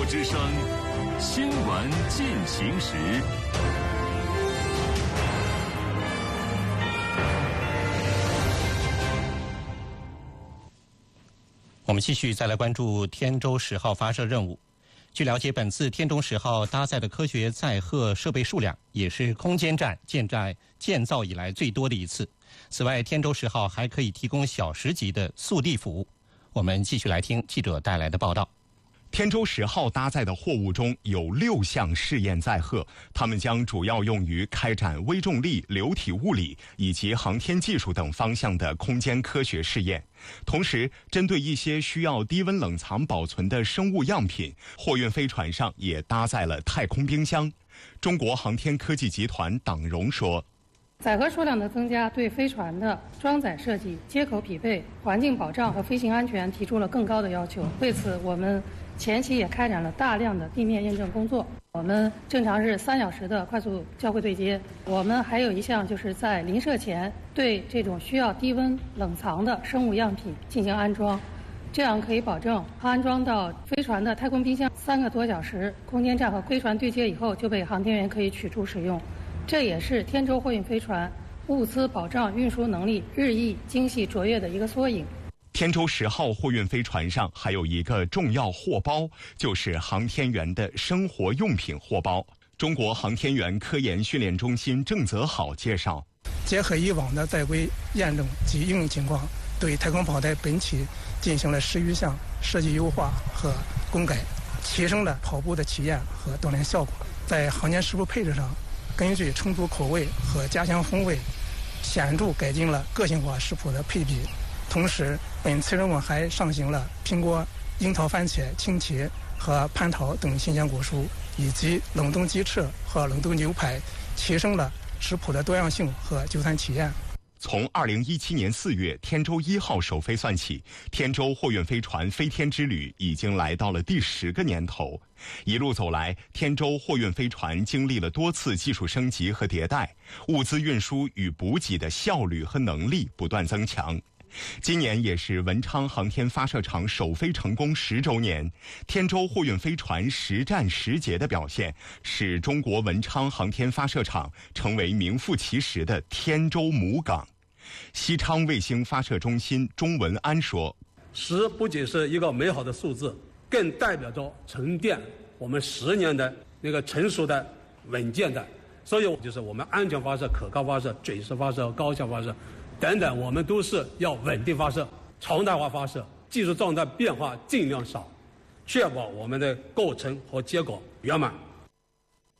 之声，新闻进行时。 我们继续再来关注天舟10号发射任务。据了解，本次天舟10号搭载的科学载荷设备数量也是空间站建造以来最多的一次。此外，天舟10号还可以提供小时级的速递服务。我们继续来听记者带来的报道。 天舟10号搭载的货物中有6项试验载荷，它们将主要用于开展微重力、流体物理以及航天技术等方向的空间科学试验。同时，针对一些需要低温冷藏保存的生物样品，货运飞船上也搭载了太空冰箱。中国航天科技集团党荣说： 载荷数量的增加对飞船的装载设计、接口匹配、环境保障和飞行安全提出了更高的要求。为此，我们前期也开展了大量的地面验证工作。我们正常是3小时的快速交会对接。我们还有一项就是在临射前对这种需要低温冷藏的生物样品进行安装，这样可以保证安装到飞船的太空冰箱3个多小时，空间站和飞船对接以后就被航天员可以取出使用。这也是天舟货运飞船物资保障运输能力日益精细卓越的一个缩影。 天舟10号货运飞船上还有一个重要货包，就是航天员的生活用品货包。中国航天员科研训练中心郑泽好介绍， 结合以往的在轨验证及应用情况，对太空跑台本体进行了10余项设计优化和更改，提升了跑步的体验和锻炼效果。在航天食谱配置上，根据成都口味和家乡风味，显著改进了个性化食谱的配比。同时，本次任务还上行了苹果、樱桃、番茄、青茄和蟠桃等新鲜果蔬，以及冷冻鸡翅和冷冻牛排，提升了食谱的多样性和就餐体验。 从2017年4月天舟1号首飞算起，天舟货运飞船飞天之旅已经来到了第10个年头。一路走来，天舟货运飞船经历了多次技术升级和迭代，物资运输与补给的效率和能力不断增强。今年也是文昌航天发射场首飞成功10周年，天舟货运飞船实战实捷的表现，使中国文昌航天发射场成为名副其实的天舟母港。西昌卫星发射中心钟文安说 ，10不仅是一个美好的数字，更代表着沉淀我们10年的那个成熟的、稳健的，所以就是我们安全发射、可靠发射、准时发射、高效发射等等，我们都是要稳定发射、常态化发射，技术状态变化尽量少，确保我们的构成和结果圆满。